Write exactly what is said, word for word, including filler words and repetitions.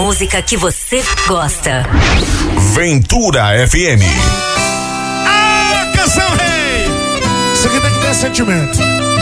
música que você gosta. Ventura F M. Ah, canção rei! Isso aqui tem que ter sentimento.